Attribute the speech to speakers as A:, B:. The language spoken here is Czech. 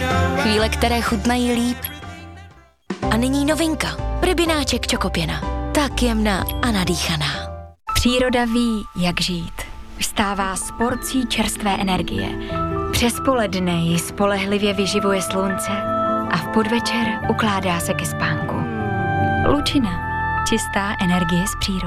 A: Chvíle, které chutnají líp. A nyní novinka. Rybináček čokopěna. Tak jemná a nadýchaná.
B: Příroda ví, jak žít. Vstává s porcí čerstvé energie. Přes poledne ji spolehlivě vyživuje slunce a v podvečer ukládá se ke spánku. Lučina. Čistá energie z přírody.